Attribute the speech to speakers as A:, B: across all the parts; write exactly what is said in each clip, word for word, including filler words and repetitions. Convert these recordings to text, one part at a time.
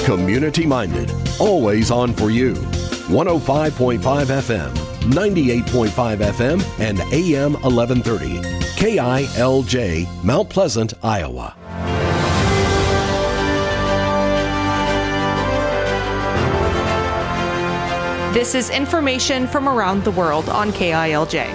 A: Community-minded, always on for you. one oh five point five F M, ninety-eight point five F M, and A M eleven thirty. K I L J, Mount Pleasant, Iowa.
B: This is information from around the world on K I L J.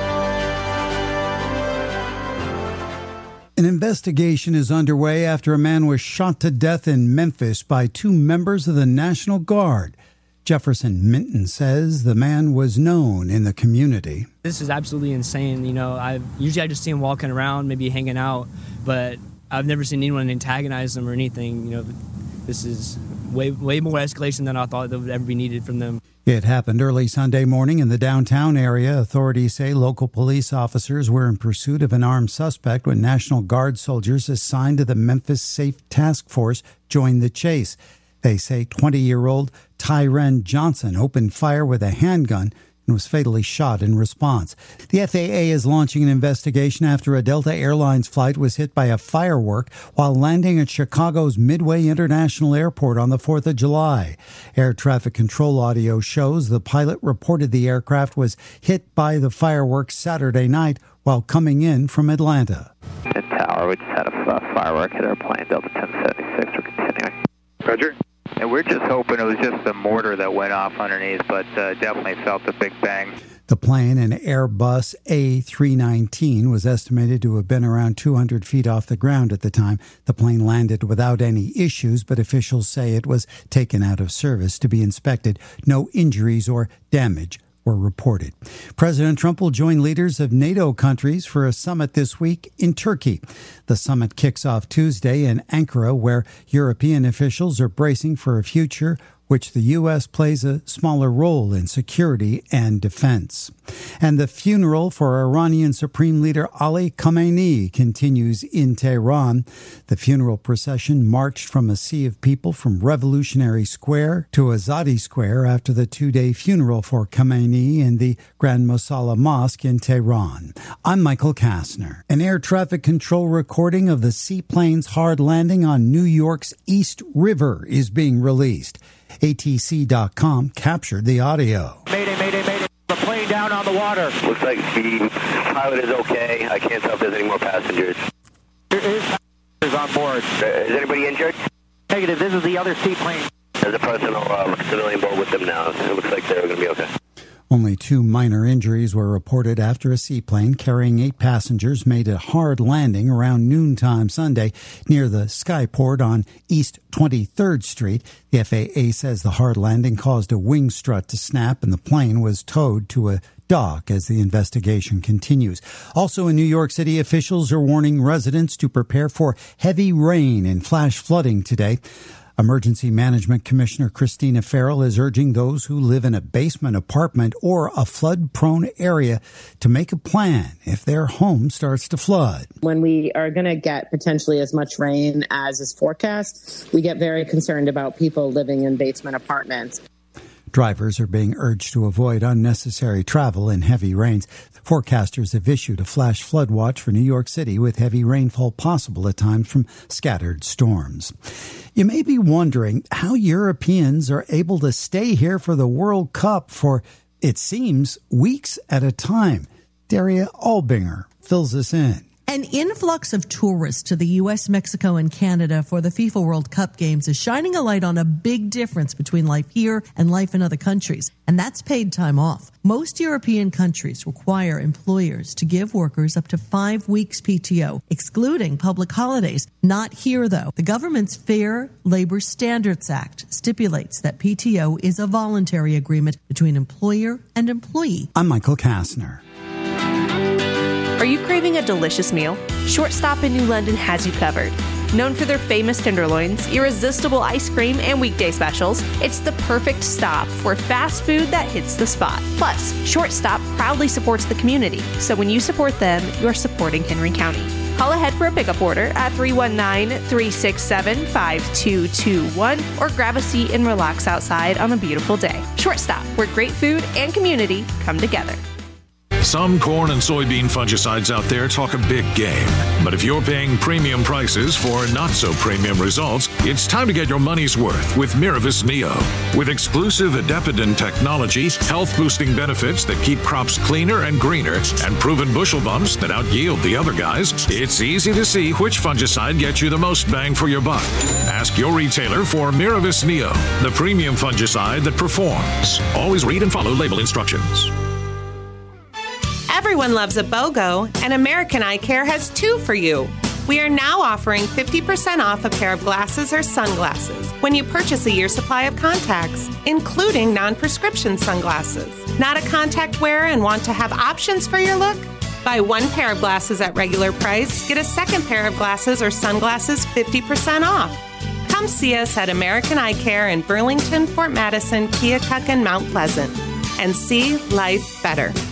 C: An investigation is underway after a man was shot to death in Memphis by two members of the National Guard. Jefferson Minton says the man was known in the community.
D: This is absolutely insane. You know, I usually I just see him walking around, maybe hanging out, but I've never seen anyone antagonize them or anything. You know, this is way way more escalation than I thought that would ever be needed from them.
C: It happened early Sunday morning in the downtown area. Authorities say local police officers were in pursuit of an armed suspect when National Guard soldiers assigned to the Memphis Safe Task Force joined the chase. They say twenty-year-old Tyren Johnson opened fire with a handgun and was fatally shot in response. The F A A is launching an investigation after a Delta Airlines flight was hit by a firework while landing at Chicago's Midway International Airport on the fourth of July. Air traffic control audio shows the pilot reported the aircraft was hit by the fireworks Saturday night while coming in from Atlanta.
E: At Tower, we just had a uh, firework hit our plane, Delta ten seventy-six. We're continuing.
F: Roger.
E: And we're just hoping it was just the mortar that went off underneath, but uh, definitely felt a big bang.
C: The plane, an Airbus A three nineteen, was estimated to have been around two hundred feet off the ground at the time. The plane landed without any issues, but officials say it was taken out of service to be inspected. No injuries or damage were reported. President Trump will join leaders of NATO countries for a summit this week in Turkey. The summit kicks off Tuesday in Ankara, where European officials are bracing for a future which the U S plays a smaller role in security and defense. And the funeral for Iranian Supreme Leader Ali Khamenei continues in Tehran. The funeral procession marched from a sea of people from Revolutionary Square to Azadi Square after the two-day funeral for Khamenei in the Grand Mosalla Mosque in Tehran. I'm Michael Kastner. An air traffic control recording of the seaplane's hard landing on New York's East River is being released. A T C dot com captured the audio.
G: Mayday, mayday, mayday. The plane down on the water.
H: Looks like the pilot is okay. I can't tell if there's any more passengers.
G: There is passengers on board.
H: Uh, is anybody injured?
G: Negative. This is the other seaplane.
H: There's a person on uh, civilian board with them now. It looks like they're going to be okay.
C: Only two minor injuries were reported after a seaplane carrying eight passengers made a hard landing around noontime Sunday near the Skyport on East twenty-third Street. The F A A says the hard landing caused a wing strut to snap and the plane was towed to a dock as the investigation continues. Also in New York City, officials are warning residents to prepare for heavy rain and flash flooding today. Emergency Management Commissioner Christina Farrell is urging those who live in a basement apartment or a flood-prone area to make a plan if their home starts to flood.
I: When we are going to get potentially as much rain as is forecast, we get very concerned about people living in basement apartments.
C: Drivers are being urged to avoid unnecessary travel in heavy rains. Forecasters have issued a flash flood watch for New York City with heavy rainfall possible at times from scattered storms. You may be wondering how Europeans are able to stay here for the World Cup for, it seems, weeks at a time. Daria Albinger fills us in.
J: An influx of tourists to the U S, Mexico, and Canada for the FIFA World Cup games is shining a light on a big difference between life here and life in other countries, and that's paid time off. Most European countries require employers to give workers up to five weeks P T O, excluding public holidays. Not here, though. The government's Fair Labor Standards Act stipulates that P T O is a voluntary agreement between employer and employee.
C: I'm Michael Kastner.
B: Are you craving a delicious meal? Short Stop in New London has you covered. Known for their famous tenderloins, irresistible ice cream, and weekday specials, it's the perfect stop for fast food that hits the spot. Plus, Short Stop proudly supports the community, so when you support them, you're supporting Henry County. Call ahead for a pickup order at three one nine, three six seven, five two two one or grab a seat and relax outside on a beautiful day. Short Stop, where great food and community come together.
F: Some corn and soybean fungicides out there talk a big game. But if you're paying premium prices for not-so-premium results, it's time to get your money's worth with Miravis Neo. With exclusive Adepidin technology, health-boosting benefits that keep crops cleaner and greener, and proven bushel bumps that out-yield the other guys, it's easy to see which fungicide gets you the most bang for your buck. Ask your retailer for Miravis Neo, the premium fungicide that performs. Always read and follow label instructions.
K: Everyone loves a BOGO, and American Eye Care has two for you. We are now offering fifty percent off a pair of glasses or sunglasses when you purchase a year's supply of contacts, including non-prescription sunglasses. Not a contact wearer and want to have options for your look? Buy one pair of glasses at regular price, get a second pair of glasses or sunglasses fifty percent off. Come see us at American Eye Care in Burlington, Fort Madison, Keokuk, and Mount Pleasant, and see life better.